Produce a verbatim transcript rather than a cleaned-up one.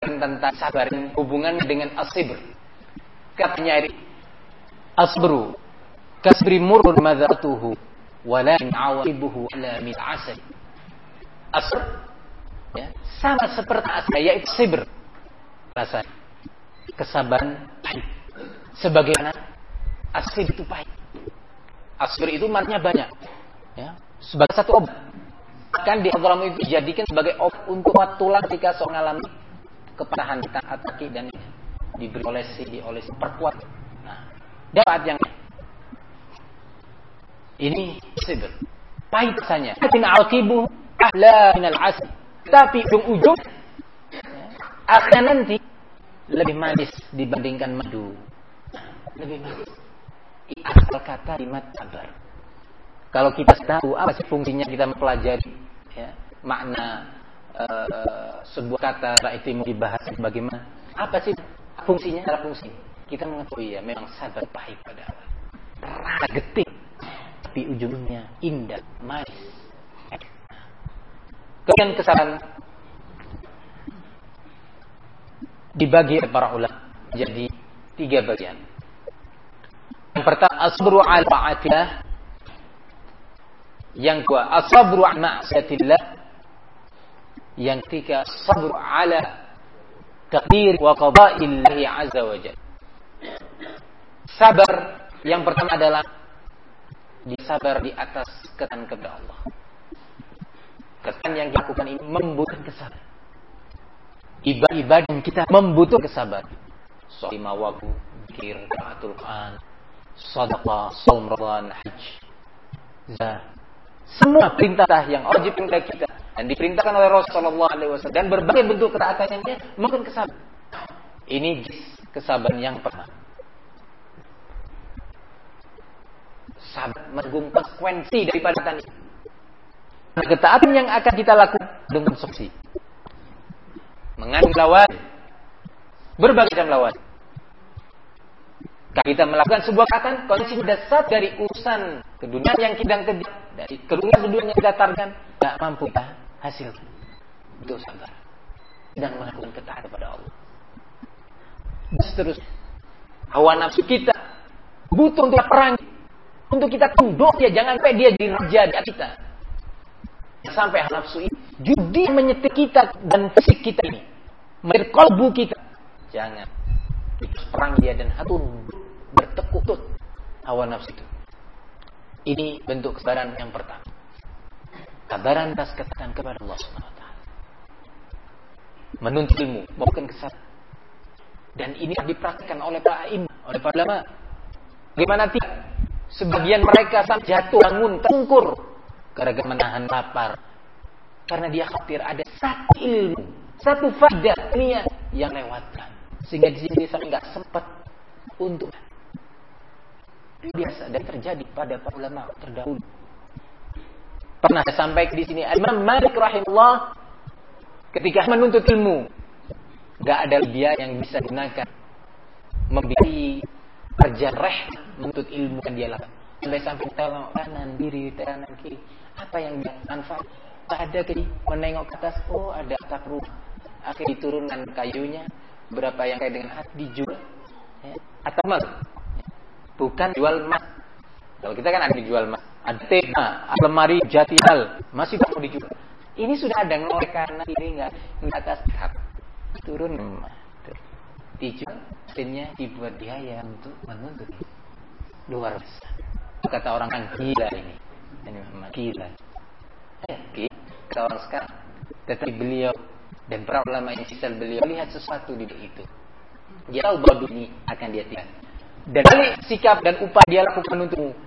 tentang sabar hubungannya dengan as-sabr. Katanya ini asbru kasbri murrun madzatuhu walakin awaqibuhu ala min asal. Asr ya, sama seperti asal yaitu sabr. Rasa kesabaran pahit. Sebagaimana asbr itu pahit. Asbr itu maknanya banyak. Ya, sebagai satu obat. Bahkan di Al-Quran itu dijadikan sebagai obat untuk tulang ketika seorang mengalami keparahan kita ataki dan diberi olesi, diolesi, perkuat. Nah, dapat yang ini sabr. Pahit rasanya. Lakin aqibuhu ahla minal asl. Tapi ujung-ujung ya, akhirnya nanti lebih manis dibandingkan madu. Lebih manis. Asal kata kalimat sabar. Kalau kita tahu apa sih fungsinya kita mempelajari ya, makna uh, sebuah kata itu mau dibahas bagaimana? Apa sih fungsinya? Cara fungsi kita mengetahui ya memang sabar pahit pada awal, rasa getik, tapi ujungnya indah, manis. Kemudian kesabaran dibagi oleh para ulama jadi tiga bagian. Yang pertama as-sabru 'ala ta'atillah. Yang kedua as-sabru 'ala ma'siyatillah. Yang ketiga as-sabru 'ala taqdir wa qada'illahi 'azza wa jalla. Sabar yang pertama adalah disabar di atas ketaatan kepada Allah. Ketaatan yang dilakukan ini membutuhkan kesabaran. Ibadah-ibadah yang kita membutuhkan kesabaran. Shalah, waktu, zikir, qiraatul Quran, sedekah, shaum Ramadan, haji, zakat. Semua perintah yang wajib kepada kita dan diperintahkan oleh Rasulullah shallallahu alaihi wasallam dan berbagai bentuk ketaatan yang dia mungkin kesabaran. Ini kesabaran yang pertama. Sabar menanggung konsekuensi daripada ketaatan itu. Ketaatan yang akan kita lakukan dengan konsekuensi. Mengandung lawan, berbagai macam lawan. Kalau kita melakukan sebuah ketaatan, konsekuensi dasar dari urusan kedunia yang kita kerja, dari kedua-dua yang kita targetkan, tidak mampu kita hasilkan. Untuk sabar dan melakukan ketaatan kepada Allah. Terus hawa nafsu kita butuh untuk perang, untuk kita tunduk ya, jangan sampai dia diraja di kita. Sampai hawa nafsu ini judi menyetir kita dan fisik kita ini, menyetir kalbu kita. Jangan terus perang dia dan hatun bertekuk tut hawa nafsu itu. Ini bentuk kesabaran yang pertama. Kesabaran atas ketaatan kepada Allah Subhanahu wa taala. Menuntut ilmu, bukan kesabaran. Dan ini dipraktikkan oleh para imam, oleh para ulama. Bagaimana tidak? Sebagian mereka sampai jatuh bangun tengkur gara-gara menahan lapar. Karena dia khawatir ada satu ilmu, satu faedah dunia yang lewatkan. Sehingga di sini sampai enggak sempat untuk biasa dan terjadi pada para ulama terdahulu. Pernah sampai di sini Imam Malik rahimahullah ketika menuntut ilmu, enggak ada dia yang bisa digunakan memberi kerja reh menuntut ilmu yang dia lakukan. Sampai sampai tengok kanan kiri kanan kiri, apa yang dia manfaat? Tak ada kiri menengok ke atas, oh ada atap rumah. Akhirnya diturunkan kayunya, berapa yang kaya dengan hati dijual. Ya, atap emas, bukan jual emas. Kalau kita kan ada dijual emas, ada tema, lemari jati hal, masih mau dijual. Ini sudah ada ngorek kanan kiri nggak, nggak atas atap, turun emas, dijual, akhirnya dibuat biaya untuk menuntut. Luar biasa. Kata orang kan gila ini, ini memang gila. Eh, gila. Kata orang sekarang, tetapi beliau dan para ulama yang sisa beliau lihat sesuatu di itu. Dia tahu bahwa ini akan dia tinggal. Dan dari sikap dan upaya dia lakukan untukmu